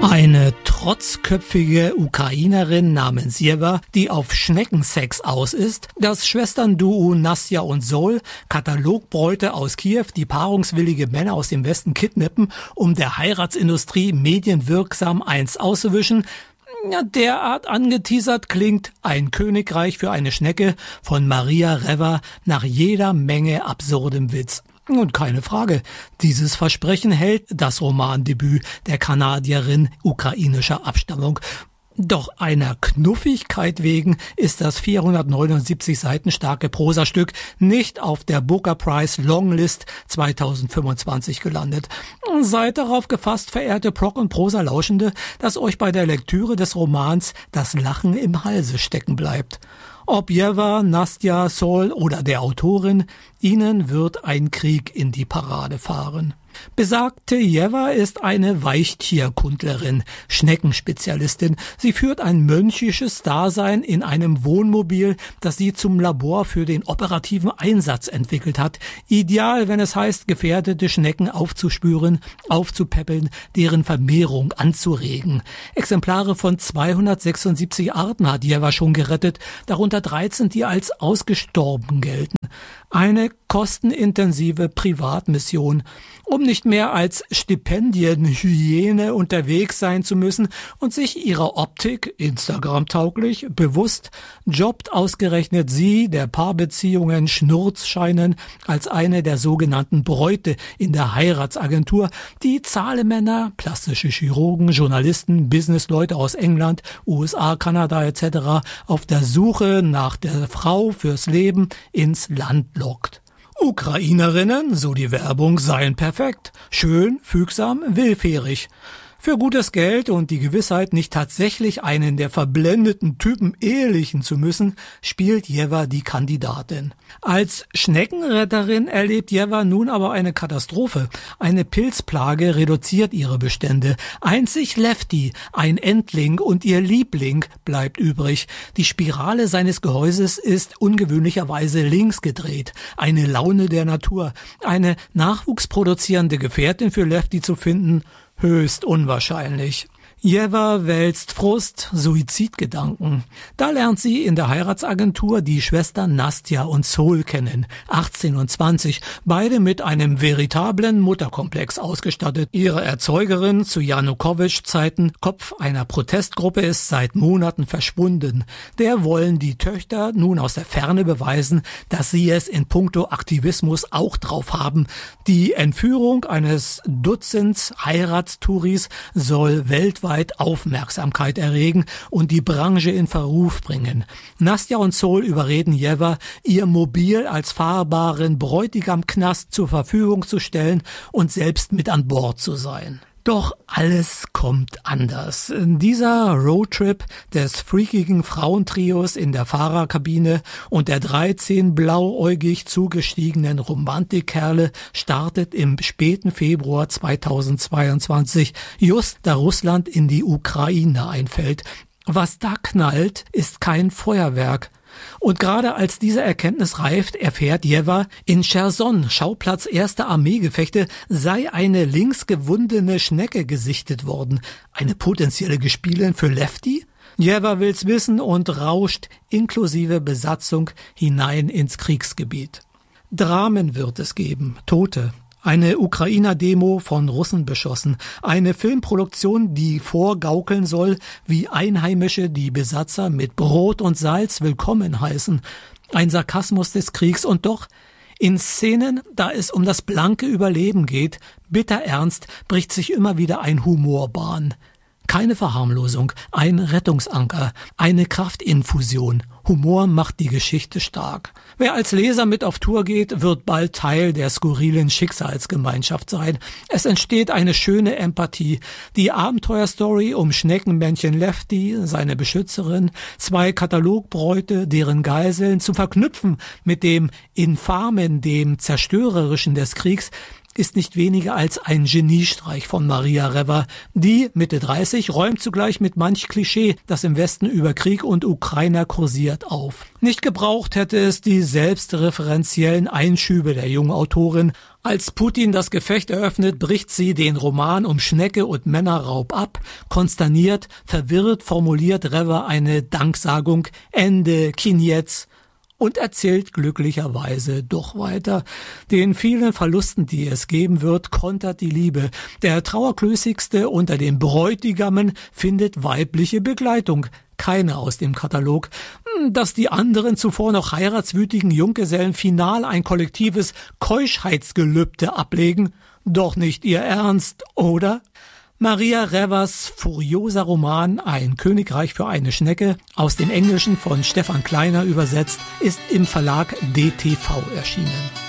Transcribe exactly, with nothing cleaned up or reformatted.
Eine trotzköpfige Ukrainerin namens Jewa, die auf Schneckensex aus ist, das Schwesternduo Nastja und Sol, Katalogbräute aus Kiew, die paarungswillige Männer aus dem Westen kidnappen, um der Heiratsindustrie medienwirksam eins auszuwischen, ja, derart angeteasert klingt Ein Königreich für eine Schnecke von Maria Reva nach jeder Menge absurdem Witz. Und keine Frage, dieses Versprechen hält das Romandebüt der Kanadierin ukrainischer Abstammung. Doch einer Knuffigkeit wegen ist das vierhundertneunundsiebzig Seiten starke Prosastück nicht auf der Booker Prize Longlist zweitausendfünfundzwanzig gelandet. Seid darauf gefasst, verehrte Prog- und Prosa-Lauschende, dass euch bei der Lektüre des Romans das Lachen im Halse stecken bleibt. Ob Jewa, Nastja, Sol oder der Autorin, ihnen wird ein Krieg in die Parade fahren. Besagte Jewa ist eine Weichtierkundlerin, Schneckenspezialistin. Sie führt ein mönchisches Dasein in einem Wohnmobil, das sie zum Labor für den operativen Einsatz entwickelt hat. Ideal, wenn es heißt, gefährdete Schnecken aufzuspüren, aufzupäppeln, deren Vermehrung anzuregen. Exemplare von zweihundertsechsundsiebzig Arten hat Jewa schon gerettet, darunter dreizehn, die als ausgestorben gelten. Eine kostenintensive Privatmission, um nicht mehr als Stipendienhyäne unterwegs sein zu müssen und sich ihrer Optik, Instagram-tauglich, bewusst, jobbt ausgerechnet sie, der Paarbeziehungen Schnurz scheinen, als eine der sogenannten Bräute in der Heiratsagentur, die Zahlemänner, plastische Chirurgen, Journalisten, Businessleute aus England, U S A, Kanada et cetera auf der Suche nach der Frau fürs Leben ins Land lockt. Ukrainerinnen, so die Werbung, seien perfekt, schön, fügsam, willfährig. Für gutes Geld und die Gewissheit, nicht tatsächlich einen der verblendeten Typen ehelichen zu müssen, spielt Jewa die Kandidatin. Als Schneckenretterin erlebt Jewa nun aber eine Katastrophe. Eine Pilzplage reduziert ihre Bestände. Einzig Lefty, ein Endling und ihr Liebling, bleibt übrig. Die Spirale seines Gehäuses ist ungewöhnlicherweise links gedreht. Eine Laune der Natur. Eine nachwuchsproduzierende Gefährtin für Lefty zu finden, höchst unwahrscheinlich. Jewa wälzt Frust, Suizidgedanken. Da lernt sie in der Heiratsagentur die Schwestern Nastja und Sol kennen, achtzehn und zwanzig, beide mit einem veritablen Mutterkomplex ausgestattet. Ihre Erzeugerin, zu Janukowitsch-Zeiten Kopf einer Protestgruppe, ist seit Monaten verschwunden. Der wollen die Töchter nun aus der Ferne beweisen, dass sie es in puncto Aktivismus auch drauf haben. Die Entführung eines Dutzends Heiratstouris soll weltweit Aufmerksamkeit erregen und die Branche in Verruf bringen. Nastja und Sol überreden Jewa, ihr Mobil als fahrbaren Bräutigamknast zur Verfügung zu stellen und selbst mit an Bord zu sein. Doch alles kommt anders. Dieser Roadtrip des freakigen Frauentrios in der Fahrerkabine und der dreizehn blauäugig zugestiegenen Romantikkerle startet im späten Februar zweitausendzweiundzwanzig, just da Russland in die Ukraine einfällt. Was da knallt, ist kein Feuerwerk. Und gerade als diese Erkenntnis reift, erfährt Jewa, in Cherson, Schauplatz erster Armeegefechte, sei eine linksgewundene Schnecke gesichtet worden. Eine potenzielle Gespielin für Lefty? Jewa will's wissen und rauscht inklusive Besatzung hinein ins Kriegsgebiet. Dramen wird es geben, Tote. Eine Ukrainer-Demo von Russen beschossen. Eine Filmproduktion, die vorgaukeln soll, wie Einheimische die Besatzer mit Brot und Salz willkommen heißen. Ein Sarkasmus des Kriegs und doch in Szenen, da es um das blanke Überleben geht, bitter ernst, bricht sich immer wieder ein Humor Bahn. Keine Verharmlosung, ein Rettungsanker, eine Kraftinfusion. Humor macht die Geschichte stark. Wer als Leser mit auf Tour geht, wird bald Teil der skurrilen Schicksalsgemeinschaft sein. Es entsteht eine schöne Empathie. Die Abenteuerstory um Schneckenmännchen Lefty, seine Beschützerin, zwei Katalogbräute, deren Geiseln, zum Verknüpfen mit dem Infamen, dem Zerstörerischen des Kriegs, ist nicht weniger als ein Geniestreich von Maria Reva. Die, Mitte dreißig, räumt zugleich mit manch Klischee, das im Westen über Krieg und Ukrainer kursiert, auf. Nicht gebraucht hätte es die selbstreferenziellen Einschübe der jungen Autorin. Als Putin das Gefecht eröffnet, bricht sie den Roman um Schnecke und Männerraub ab. Konsterniert, verwirrt formuliert Reva eine Danksagung, Ende, Kinjetz, und erzählt glücklicherweise doch weiter. Den vielen Verlusten, die es geben wird, kontert die Liebe. Der Trauerklößigste unter den Bräutigammen findet weibliche Begleitung. Keine aus dem Katalog. Dass die anderen zuvor noch heiratswütigen Junggesellen final ein kollektives Keuschheitsgelübde ablegen, doch nicht ihr Ernst, oder? Maria Revas furioser Roman Ein Königreich für eine Schnecke, aus dem Englischen von Stefan Kleiner übersetzt, ist im Verlag D T V erschienen.